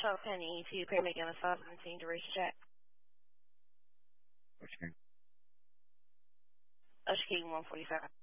Charles Penny to Craig McGinnis, 517 to reach check. Okay. Ocean King 147.